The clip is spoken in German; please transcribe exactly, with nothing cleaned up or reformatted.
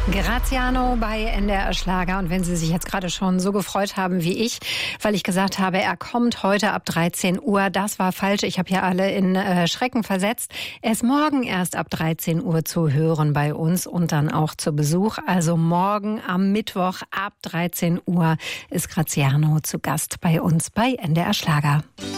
Graziano bei N D R Schlager. Und wenn Sie sich jetzt gerade schon so gefreut haben wie ich, weil ich gesagt habe, er kommt heute ab dreizehn Uhr, das war falsch. Ich habe ja alle in äh, Schrecken versetzt. Er ist morgen erst ab dreizehn Uhr zu hören bei uns und dann auch zu Besuch. Also morgen am Mittwoch ab dreizehn Uhr ist Graziano zu Gast bei uns bei N D R Schlager.